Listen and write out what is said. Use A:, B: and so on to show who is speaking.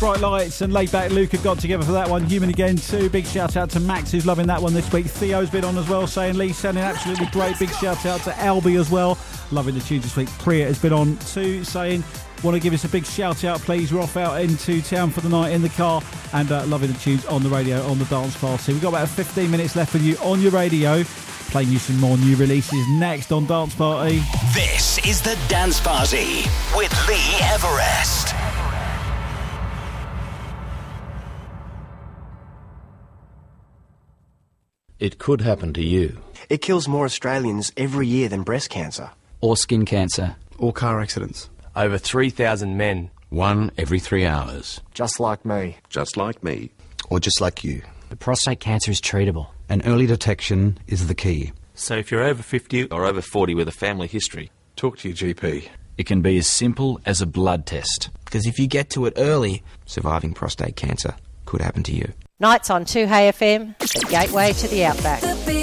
A: Bright Lights and Laid Back Luke have got together for that one. Human Again too. Big shout out to Max, who's loving that one this week. Theo's been on as well, saying Lee sounding absolutely great. Big shout out to Albie as well, loving the tunes this week. Priya has been on too, saying want to give us a big shout out please. We're off out into town for the night in the car, and loving the tunes on the radio on the dance party. We've got about 15 minutes left with you on your radio, playing you some more new releases next on Dance Party.
B: This is the Dance Party with Lee Everest.
C: It could happen to you.
D: It kills more Australians every year than breast cancer.
E: Or skin cancer.
F: Or car accidents.
G: Over 3,000 men.
C: 1 every 3 hours.
D: Just like me.
H: Just like me.
F: Or just like you.
E: The prostate cancer is treatable.
F: And early detection is the key.
G: So if you're over 50
H: or over 40 with a family history,
F: talk to your GP.
C: It can be as simple as a blood test.
I: Because if you get to it early, surviving prostate cancer could happen to you.
J: Nights on 2HFM, the gateway to the outback.